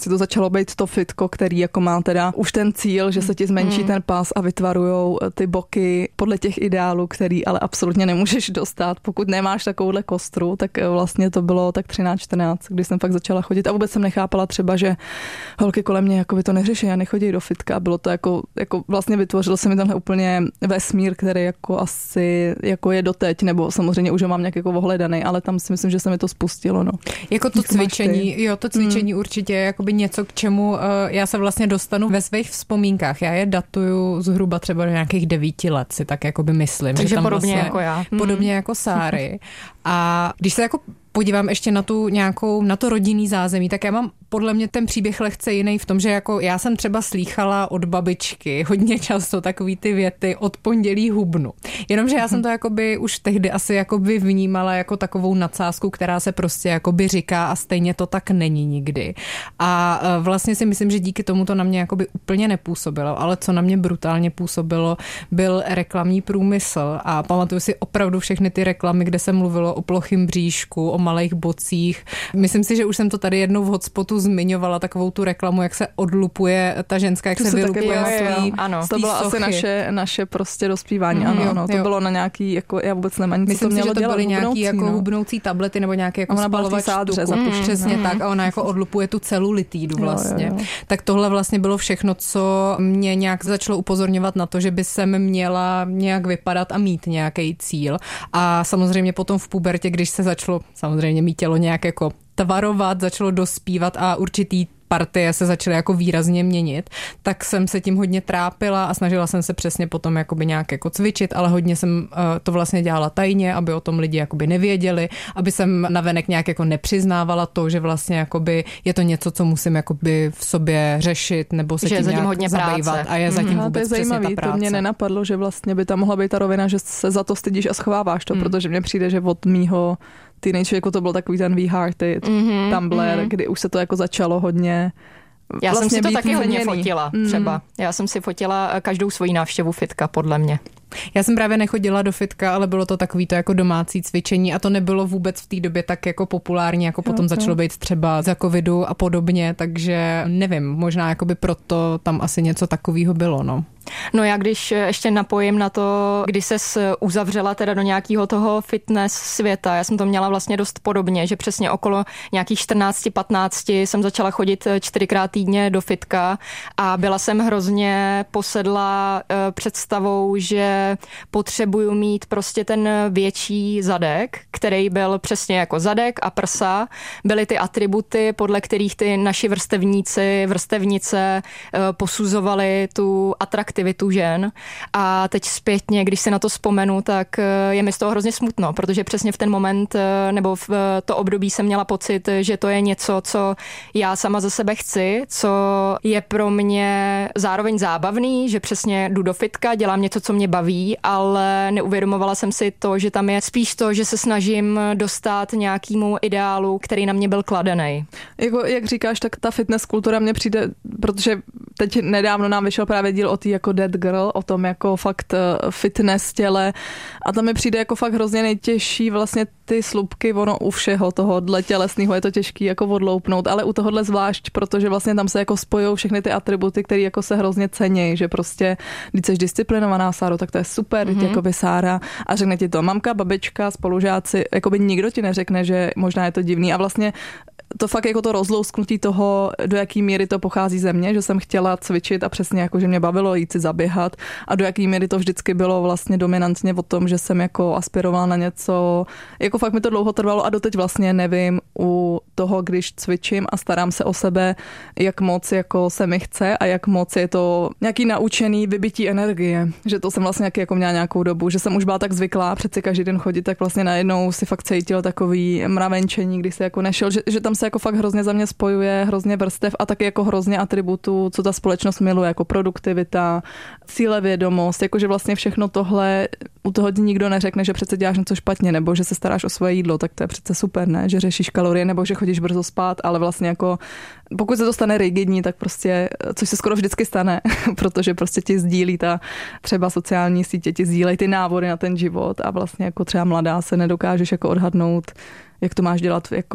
prostě to začalo být to fitko, který jako má teda už ten cíl, že se ti zmenší ten pás a vytvarujou ty boky podle těch ideálů, který ale absolutně nemůžeš dostat. Pokud nemáš takovouhle kostru, tak vlastně to bylo tak 13-14, když jsem fakt začala chodit a vůbec jsem nechápala třeba, že holky kolem mě jako by to neřeší a nechodí do fitka. Bylo to jako vlastně vytvořilo se mi tenhle úplně vesmír, který jako asi jako je doteď, nebo samozřejmě už ho mám nějak jako ohledaný, ale tam si myslím, že se mi to spustilo. No. Jako to cvičení určitě je jakoby něco, k čemu já se vlastně dostanu ve svých vzpomínkách. Já je datuju zhruba třeba do nějakých 9 let, si tak jakoby myslím. Takže že tam podobně vlastně, jako já. Podobně jako Sáry. A když se jako podívám ještě na to rodinný zázemí, tak já mám podle mě ten příběh lehce jiný v tom, že jako já jsem třeba slýchala od babičky hodně často takový ty věty od pondělí hubnu. Jenomže já jsem to jakoby už tehdy asi jakoby vnímala jako takovou nadsázku, která se prostě jakoby říká a stejně to tak není nikdy. A vlastně si myslím, že díky tomu to na mě jakoby úplně nepůsobilo, ale co na mě brutálně působilo, byl reklamní průmysl a pamatuju si opravdu všechny ty reklamy, kde se mluvilo o plochým bříšku, o malých bocích. Myslím si, že už jsem to tady jednou v hotspotu zmiňovala, takovou tu reklamu, jak se odlupuje ta ženská, jak se vylupuje svý. Ano, to bylo asi naše prostě dospívání. Ano, to bylo na nějaký, jako já vůbec nemám, myslím to si, mělo že to byly nějaký jako no. hubnoucí tablety nebo nějaké jako spalovač štuku. Přesně tak a ona jako odlupuje tu celulitidu vlastně. Jo. Tak tohle vlastně bylo všechno, co mě nějak začalo upozorňovat na to, že by jsem měla nějak vypadat a mít nějaký cíl. A samozřejmě potom v pubertě, když se začalo samozřejmě mít tělo nějak jako tvarovat, začalo dospívat a určitý partie se začaly jako výrazně měnit, tak jsem se tím hodně trápila a snažila jsem se přesně potom jakoby nějak jako cvičit, ale hodně jsem to vlastně dělala tajně, aby o tom lidi jakoby nevěděli, aby jsem navenek nějak jako nepřiznávala to, že vlastně jakoby je to něco, co musím jakoby v sobě řešit nebo se tím nějak hodně zabývat a je zatím vůbec to je přesně ta práce. To mě nenapadlo, že vlastně by tam mohla být ta rovina, že se za to stydíš a schováváš to, protože mně přijde, že od mýho teenage jako to byl takový ten V-Hearted Tumblr, kdy už se to jako začalo hodně. Já vlastně jsem si to taky hodně fotila třeba. Já jsem si fotila každou svoji návštěvu fitka, podle mě. Já jsem právě nechodila do fitka, ale bylo to takový to jako domácí cvičení a to nebylo vůbec v té době tak jako populární, jako potom začalo být třeba za covidu a podobně, takže nevím, možná jakoby proto tam asi něco takového bylo, no. No já když ještě napojím na to, kdy ses uzavřela teda do nějakého toho fitness světa, já jsem to měla vlastně dost podobně, že přesně okolo nějakých 14-15 jsem začala chodit 4krát týdně do fitka a byla jsem hrozně posedla představou, že potřebuju mít prostě ten větší zadek, který byl přesně jako zadek a prsa, byly ty atributy, podle kterých ty naši vrstevnice posuzovali tu atraktivitu žen a teď zpětně, když si na to vzpomenu, tak je mi z toho hrozně smutno, protože přesně v ten moment nebo v to období jsem měla pocit, že to je něco, co já sama za sebe chci, co je pro mě zároveň zábavný, že přesně jdu do fitka, dělám něco, co mě baví, ale neuvědomovala jsem si to, že tam je spíš to, že se snažím dostat nějakému ideálu, který na mě byl kladený. Jako, jak říkáš, tak ta fitness kultura mně přijde, protože teď nedávno nám vyšel právě díl o té jako Dead Girl, o tom jako fakt fitness těle a tam mi přijde jako fakt hrozně nejtěžší vlastně ty slupky, ono u všeho tohohle tělesného je to těžký jako odloupnout, ale u tohohle zvlášť, protože vlastně tam se jako spojou všechny ty atributy, které jako se hrozně cení, že prostě, když jsi disciplinovaná, Sáro, tak to je super, jako by Sára a řekne ti to mamka, babička, spolužáci, jako by nikdo ti neřekne, že možná je to divný a vlastně to fakt jako to rozlousknutí toho, do jaký míry to pochází ze mě, že jsem chtěla cvičit a přesně jako, že mě bavilo jít si zaběhat a do jaký míry to vždycky bylo vlastně dominantně o tom, že jsem jako aspirovala na něco, jako fakt mi to dlouho trvalo a doteď vlastně nevím u toho, když cvičím a starám se o sebe, jak moc jako se mi chce a jak moc je to nějaký naučený vybití energie, že to jsem vlastně jako měla nějakou dobu, že jsem už byla tak zvyklá přeci každý den chodit, tak vlastně najednou si fakt cítil takový mravenčení, když se jako nešel, že tam se jako fakt hrozně za mě spojuje, hrozně vrstev a taky jako hrozně atributů, co ta společnost miluje, jako produktivita, cílevědomost, jakože vlastně všechno tohle u toho ti nikdo neřekne, že přece děláš něco špatně, nebo že se staráš o svoje jídlo, tak to je přece super, ne? Že řešíš kalorie, nebo že chodíš brzo spát, ale vlastně jako pokud se to stane rigidní, tak prostě, což se skoro vždycky stane, protože prostě ti sdílí ta třeba sociální sítě, ti sdílejí ty návody na ten život a vlastně jako třeba mladá se nedokážeš jako odhadnout, jak to máš dělat jako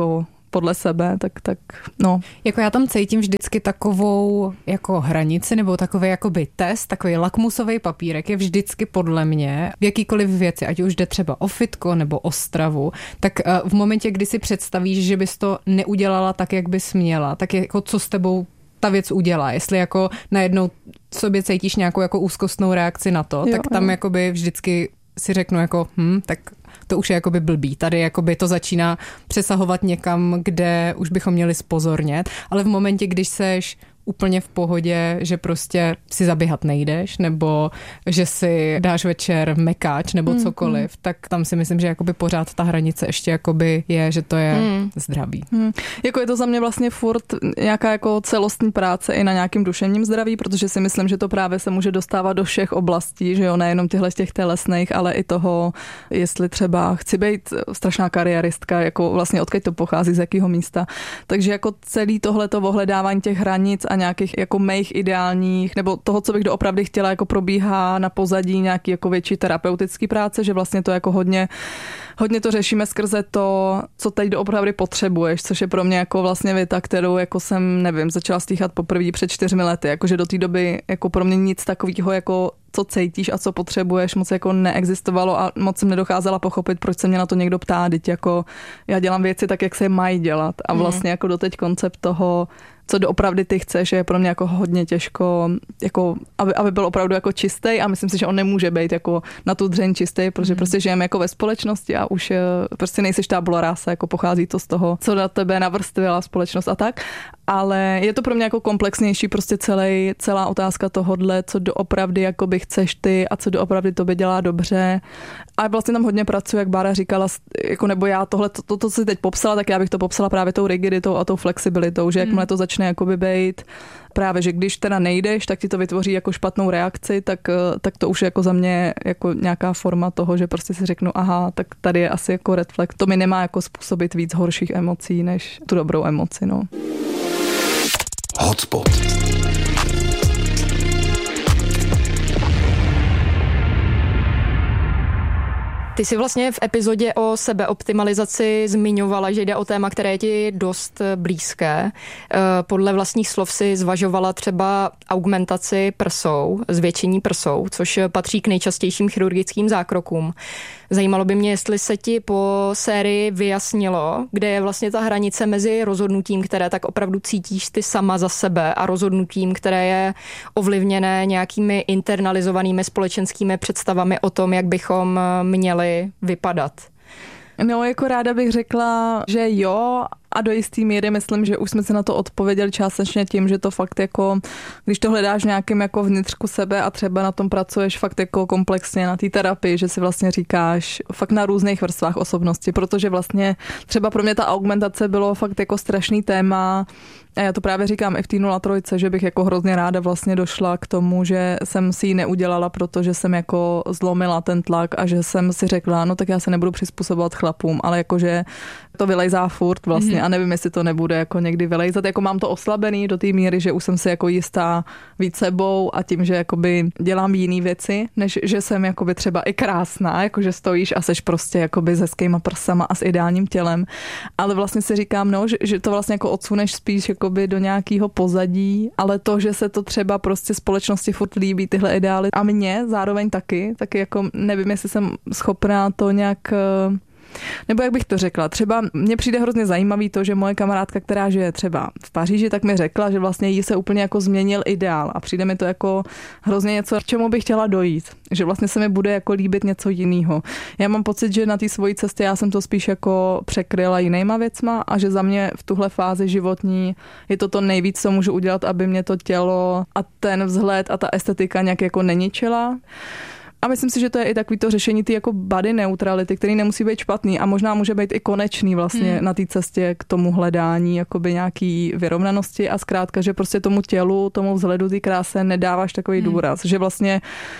podle sebe, tak no. Jako já tam cítím vždycky takovou jako hranici nebo takový jakoby test, takový lakmusový papírek je vždycky podle mě v jakýkoliv věci, ať už jde třeba o fitko nebo o stravu, tak v momentě, kdy si představíš, že bys to neudělala tak, jak bys měla, tak jako co s tebou ta věc udělá. Jestli jako najednou v sobě cítíš nějakou jako úzkostnou reakci na to, tak tam jakoby vždycky si řeknu jako tak to už je jakoby blbý. Tady jakoby to začíná přesahovat někam, kde už bychom měli zpozornět, ale v momentě, když seš úplně v pohodě, že prostě si zaběhat nejdeš, nebo že si dáš večer mekáč nebo cokoliv, tak tam si myslím, že jakoby pořád ta hranice ještě jakoby je, že to je zdravý. Jako je to za mě vlastně furt nějaká jako celostní práce i na nějakým duševním zdraví, protože si myslím, že to právě se může dostávat do všech oblastí, že jo, nejenom těch tělesných, ale i toho, jestli třeba chci být strašná kariéristka, jako vlastně odkud to pochází, z jakého místa. Takže jako celý tohleto ohledávání těch hranic a nějakých jako mých ideálních, nebo toho, co bych doopravdy chtěla, jako probíhá na pozadí nějaký jako větší terapeutický práce, že vlastně to jako hodně to řešíme skrze to, co teď doopravdy potřebuješ, což je pro mě jako vlastně věta, kterou jako jsem, nevím, začala slýchat poprvé před 4 lety, jakože do té doby jako pro mě nic takového jako co cítíš a co potřebuješ, moc jako neexistovalo a moc jsem nedokázala pochopit, proč se mě na to někdo ptá, teď jako já dělám věci tak, jak se mají dělat a vlastně jako doteď koncept toho, co doopravdy ty chceš, je pro mě jako hodně těžko, jako, aby byl opravdu jako čistý a myslím si, že on nemůže být jako na tu dřeň čistý, protože prostě žijeme jako ve společnosti a už prostě nejseš tabula rasa, jako pochází to z toho, co na tebe navrstvila společnost a tak, ale je to pro mě jako komplexnější prostě celá otázka tohodle, co doopravdy jakoby chceš ty a co doopravdy tobě dělá dobře. A vlastně tam hodně pracuji, jak Bára říkala, jako nebo já tohle, to, co si teď popsala, tak já bych to popsala právě tou rigiditou a tou flexibilitou, že jakmile to začne jakoby být právě, že když teda nejdeš, tak ti to vytvoří jako špatnou reakci, tak to už je jako za mě jako nějaká forma toho, že prostě si řeknu, aha, tak tady je asi jako red flag. To mi nemá jako způsobit víc horších emocí, než tu dobrou emoci, no. Hotspot. Ty jsi vlastně v epizodě o sebeoptimalizaci zmiňovala, že jde o téma, které je ti dost blízké. Podle vlastních slov si zvažovala třeba augmentaci prsou, zvětšení prsou, což patří k nejčastějším chirurgickým zákrokům. Zajímalo by mě, jestli se ti po sérii vyjasnilo, kde je vlastně ta hranice mezi rozhodnutím, které tak opravdu cítíš ty sama za sebe a rozhodnutím, které je ovlivněné nějakými internalizovanými společenskými představami o tom, jak bychom měli vypadat. No, jako ráda bych řekla, že jo, a do jistý míry myslím, že už jsme se na to odpověděli částečně tím, že to fakt jako, když to hledáš nějakým jako vnitřku sebe a třeba na tom pracuješ fakt jako komplexně na té terapii, že si vlastně říkáš fakt na různých vrstvách osobnosti, protože vlastně třeba pro mě ta augmentace bylo fakt jako strašný téma. A já to právě říkám i v té 0-3, že bych jako hrozně ráda vlastně došla k tomu, že jsem si ji neudělala, protože jsem jako zlomila ten tlak a že jsem si řekla, no tak já se nebudu přizpůsobovat chlapům, ale jakože to vylejzá furt vlastně a nevím, jestli to nebude jako někdy vylejzat. Jako mám to oslabený do té míry, že už jsem si jako jistá víc sebou a tím, že jakoby dělám jiný věci, než že jsem jakoby třeba i krásná, jakože stojíš a seš prostě jakoby s hezkýma prsama a s ideálním tělem. Ale vlastně si říkám, no, že to vlastně jako odsuneš spíš jakoby do nějakého pozadí, ale to, že se to třeba prostě společnosti furt líbí tyhle ideály a mně zároveň taky jako nevím, jestli jsem schopná to nějak, nebo jak bych to řekla, třeba mně přijde hrozně zajímavý to, že moje kamarádka, která žije třeba v Paříži, tak mi řekla, že vlastně jí se úplně jako změnil ideál a přijde mi to jako hrozně něco, k čemu bych chtěla dojít, že vlastně se mi bude jako líbit něco jiného. Já mám pocit, že na té svojí cestě já jsem to spíš jako překryla jinýma věcma a že za mě v tuhle fázi životní je to nejvíc, co můžu udělat, aby mě to tělo a ten vzhled a ta estetika nějak jako neničila. A myslím si, že to je i takový to řešení ty jako body neutrality, který nemusí být špatný a možná může být i konečný vlastně na té cestě k tomu hledání jakoby nějaký vyrovnanosti a zkrátka, že prostě tomu tělu, tomu vzhledu, ty kráse nedáváš takový důraz, že vlastně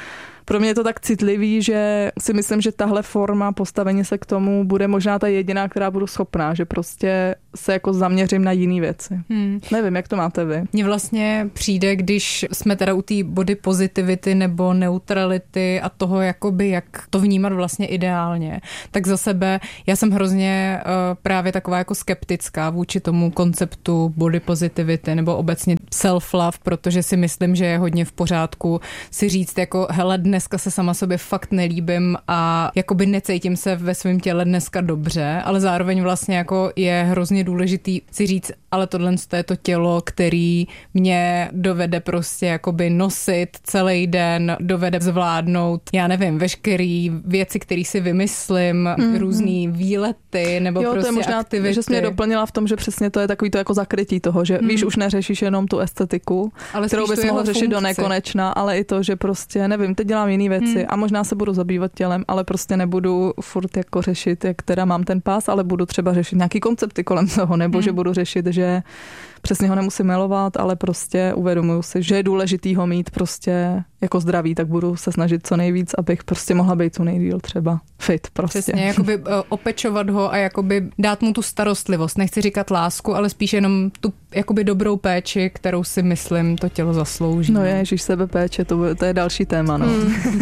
pro mě je to tak citlivý, že si myslím, že tahle forma postavení se k tomu bude možná ta jediná, která budu schopná, že prostě se jako zaměřím na jiné věci. Nevím, jak to máte vy. Mně vlastně přijde, když jsme teda u té body positivity nebo neutrality a toho, jakoby, jak to vnímat vlastně ideálně, tak za sebe já jsem hrozně právě taková jako skeptická vůči tomu konceptu body positivity nebo obecně self-love, protože si myslím, že je hodně v pořádku si říct jako hele, dneska se sama sobě fakt nelíbím a jakoby necítím se ve svém těle dneska dobře, ale zároveň vlastně jako je hrozně důležitý si říct, ale tohle je to tělo, který mě dovede prostě jakoby nosit celý den, dovede zvládnout, já nevím, veškerý věci, které si vymyslím, různý výlety nebo prostě to je možná, aktivity. Že jsi mě doplnila v tom, že přesně to je takový to jako zakrytí toho, že víš, už neřešíš jenom tu estetiku, ale kterou bys mohl řešit do nekonečna, ale i to, že prostě nevím, teď dělám jiné věci a možná se budu zabývat tělem, ale prostě nebudu furt jako řešit, jak teda mám ten pás, ale budu třeba řešit nějaký koncepty kolem toho, nebo že budu řešit, že přesně ho nemusím milovat, ale prostě uvědomuju si, že je důležitý ho mít prostě jako zdravý, tak budu se snažit co nejvíc, abych prostě mohla být co nejdýl třeba fit prostě. Přesně, jakoby opečovat ho a jakoby dát mu tu starostlivost. Nechci říkat lásku, ale spíš jenom tu jakoby dobrou péči, kterou si myslím to tělo zaslouží. No ježiš, sebepéče, to je další téma, no.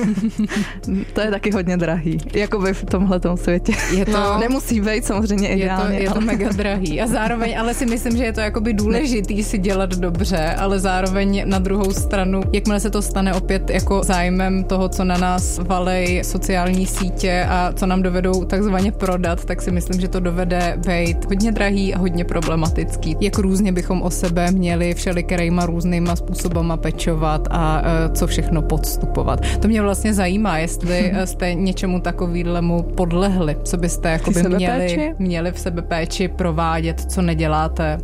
To je taky hodně drahý, jakoby v tomhletom světě. Je to, nemusí být samozřejmě ideálně. Je to mega drahý a zároveň, ale si myslím, že je to jakoby důležitý si dělat dobře, ale zároveň na druhou stranu, jakmile se to stane opět jako zájmem toho, co na nás valej sociální sítě a co nám dovedou takzvaně prodat, tak si myslím, že to dovede být hodně drahý a hodně problematický. Jak různě bychom o sebe měli všelikerejma různýma způsobama pečovat a co všechno podstupovat. To mě vlastně zajímá, jestli jste něčemu takovýhlemu podlehli, co byste jakoby měli v sebepéči provádět, co neděláte.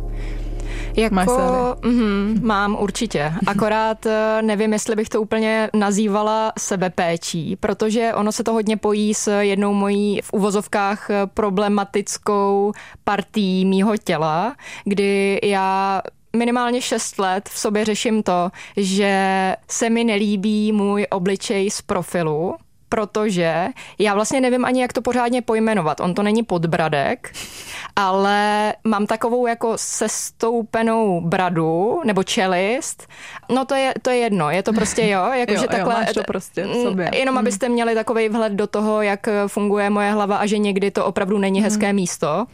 Mám určitě. Akorát nevím, jestli bych to úplně nazývala sebepéčí, protože ono se to hodně pojí s jednou mojí v uvozovkách problematickou partií mýho těla, kdy já minimálně 6 let v sobě řeším to, že se mi nelíbí můj obličej z profilu, protože já vlastně nevím ani, jak to pořádně pojmenovat. On to není podbradek, ale mám takovou jako sestoupenou bradu nebo čelist. No to je jedno, je to prostě jakože takhle. Máš to prostě v sobě. Jenom abyste měli takovej vhled do toho, jak funguje moje hlava a že někdy to opravdu není hezké místo.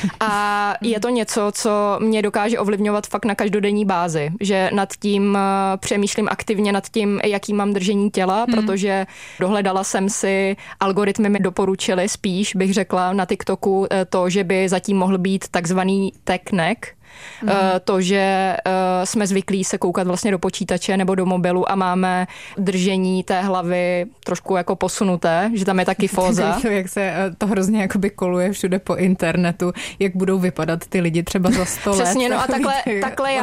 A je to něco, co mě dokáže ovlivňovat fakt na každodenní bázi, že nad tím přemýšlím aktivně nad tím, jaký mám držení těla, protože dohledala jsem si, algoritmy mi doporučily spíš, bych řekla, na TikToku to, že by zatím mohl být takzvaný tech neck. To, že jsme zvyklí se koukat vlastně do počítače nebo do mobilu a máme držení té hlavy trošku jako posunuté, že tam je taky fóza. Jak se to hrozně jakoby koluje všude po internetu, jak budou vypadat ty lidi třeba za 100 let. Přesně, no a takhle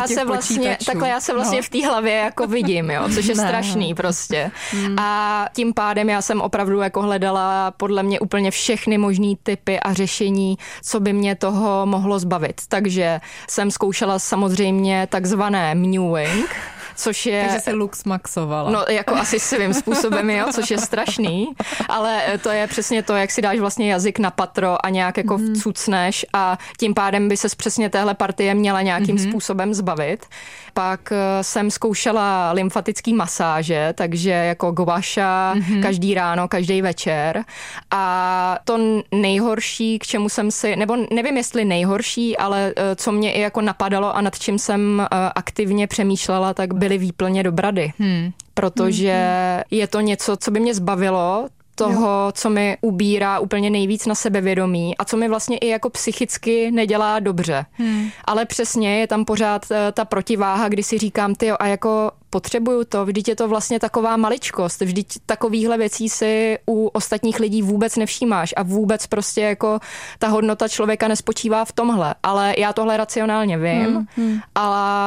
já se vlastně v té hlavě jako vidím, jo, což je strašný prostě. A tím pádem já jsem opravdu jako hledala podle mě úplně všechny možný typy a řešení, co by mě toho mohlo zbavit. Takže jsem zkoušela samozřejmě takzvané mewing, což je... Takže se lux maxovala. No, jako asi svým způsobem, jo, což je strašný, ale to je přesně to, jak si dáš vlastně jazyk na patro a nějak jako vcucneš a tím pádem by ses přesně téhle partie měla nějakým způsobem zbavit. Pak jsem zkoušela lymfatický masáže, takže jako guaša každý ráno, každý večer. A to nejhorší, k čemu jsem si, nebo nevím, jestli nejhorší, ale co mě i jako napadalo a nad čím jsem aktivně přemýšlela, tak byly výplně do brady. Protože je to něco, co by mě zbavilo toho, co mi ubírá úplně nejvíc na sebevědomí a co mi vlastně i jako psychicky nedělá dobře. Ale přesně je tam pořád ta protiváha, kdy si říkám, tyjo, a jako potřebuju to, vždyť je to vlastně taková maličkost, vždyť takovýhle věcí si u ostatních lidí vůbec nevšímáš a vůbec prostě jako ta hodnota člověka nespočívá v tomhle, ale já tohle racionálně vím, ale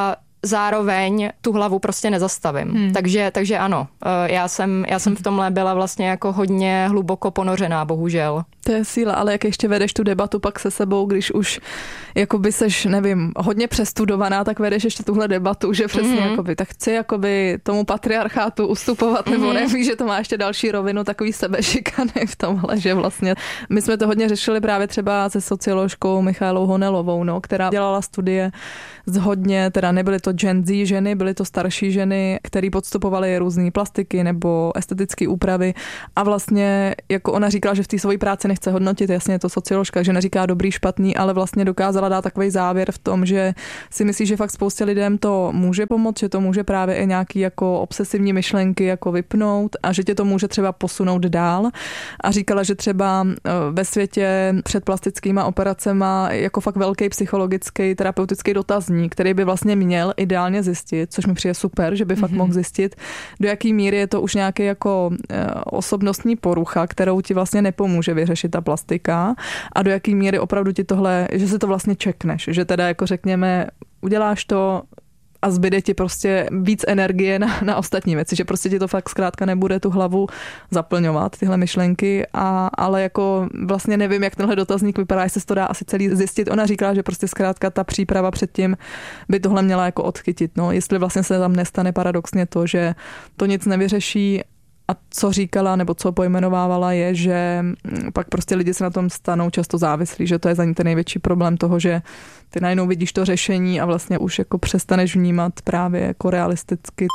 zároveň tu hlavu prostě nezastavím. Takže ano, já jsem v tomhle byla vlastně jako hodně hluboko ponořená, bohužel. To je síla, ale jak ještě vedeš tu debatu pak se sebou, když už jakoby seš, nevím, hodně přestudovaná, tak vedeš ještě tuhle debatu, že přesně jakoby, tak chci jakoby tomu patriarchátu ustupovat, nebo nevíš, že to má ještě další rovinu, takový sebešikany v tomhle, že vlastně my jsme to hodně řešili právě třeba se socioložkou Michaelou Honelovou, no, která dělala studie z hodně, teda nebyly to Gen Z ženy, byly to starší ženy, které podstupovaly různé plastiky nebo estetické úpravy a vlastně jako ona říkala, že v té své práci nechce hodnotit, jasně je to socioložka, že neříká dobrý, špatný, ale vlastně dokázala dát takový závěr v tom, že si myslí, že fakt spoustě lidem to může pomoct, že to může právě i nějaký jako obsesivní myšlenky jako vypnout a že tě to může třeba posunout dál. A říkala, že třeba ve světě před plastickýma operacema jako fakt velký psychologický terapeutický dotazník, který by vlastně měl ideálně zjistit, což mi přijde super, že by fakt mohl zjistit, do jaký míry je to už nějaký jako osobnostní porucha, kterou ti vlastně nepomůže vyřešit ta plastika a do jaký míry opravdu ti tohle, že se to vlastně čekneš, že teda jako řekněme, uděláš to a zbyde ti prostě víc energie na ostatní věci, že prostě ti to fakt zkrátka nebude tu hlavu zaplňovat, tyhle myšlenky, ale jako vlastně nevím, jak tenhle dotazník vypadá, jestli se to dá asi celý zjistit. Ona říkala, že prostě zkrátka ta příprava předtím by tohle měla jako odchytit, no, jestli vlastně se tam nestane paradoxně to, že to nic nevyřeší. A co říkala, nebo co pojmenovávala je, že pak prostě lidi se na tom stanou často závislí, že to je za ní ten největší problém toho, že ty najednou vidíš to řešení a vlastně už jako přestaneš vnímat právě jako realisticky.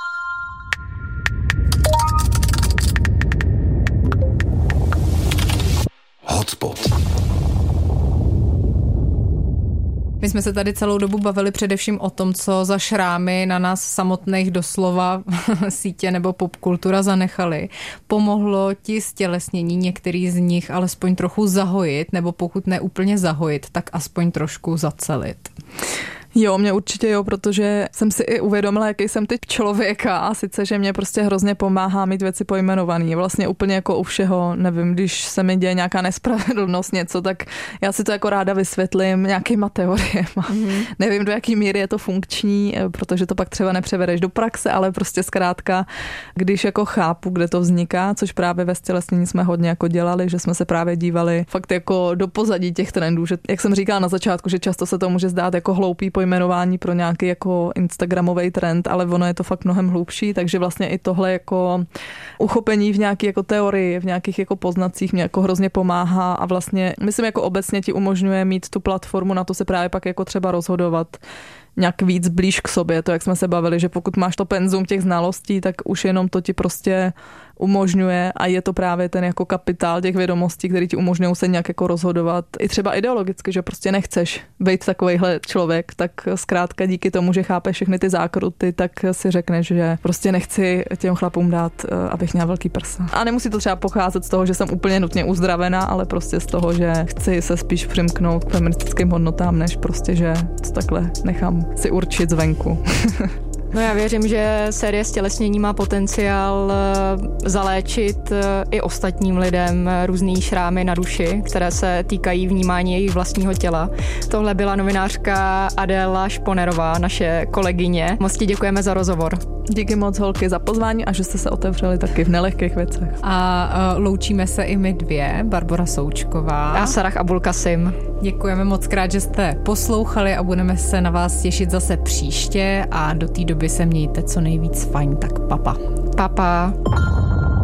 Hotspot. My jsme se tady celou dobu bavili především o tom, co za šrámy na nás samotných doslova sítě nebo popkultura zanechaly. Pomohlo ti stělesnění některý z nich alespoň trochu zahojit, nebo pokud ne úplně zahojit, tak aspoň trošku zacelit? Jo, mě určitě jo, protože jsem si i uvědomila, jaký jsem teď člověka a sice, že mě prostě hrozně pomáhá mít věci pojmenovaný. Vlastně úplně jako u všeho, nevím, když se mi děje nějaká nespravedlnost něco, tak já si to jako ráda vysvětlím nějakýma teoriema. Nevím, do jaký míry je to funkční, protože to pak třeba nepřevedeš do praxe, ale prostě zkrátka, když jako chápu, kde to vzniká, což právě ve stělesnění jsme hodně jako dělali, že jsme se právě dívali fakt jako do pozadí těch trendů, že jak jsem říkala na začátku, že často se to může zdát jako hloupý pojmenování pro nějaký jako instagramový trend, ale ono je to fakt mnohem hlubší, takže vlastně i tohle jako uchopení v nějaké jako teorii, v nějakých jako poznacích mě jako hrozně pomáhá a vlastně myslím jako obecně ti umožňuje mít tu platformu na to se právě pak jako třeba rozhodovat nějak víc blíž k sobě, to jak jsme se bavili, že pokud máš to penzum těch znalostí, tak už jenom to ti prostě umožňuje a je to právě ten jako kapitál těch vědomostí, který ti umožňují se nějak jako rozhodovat. I třeba ideologicky, že prostě nechceš být takovejhle člověk, tak zkrátka díky tomu, že chápeš všechny ty zákruty, tak si řekneš, že prostě nechci těm chlapům dát, abych měla velký prsa. A nemusí to třeba pocházet z toho, že jsem úplně nutně uzdravená, ale prostě z toho, že chci se spíš přimknout k feministickým hodnotám, než prostě, že to takhle nechám si určit zvenku. No já věřím, že série stělesnění má potenciál zaléčit i ostatním lidem různý šrámy na duši, které se týkají vnímání jejich vlastního těla. Tohle byla novinářka Adéla Šponerová, naše kolegyně. Moc ti děkujeme za rozhovor. Díky moc, holky, za pozvání a že jste se otevřeli taky v nelehkých věcech. A loučíme se i my dvě, Barbora Součková a Sarah Abulkasim. Děkujeme moc krát, že jste poslouchali a budeme se na vás těšit zase příště a do té doby se mějte co nejvíc fajn, tak papa. Papa.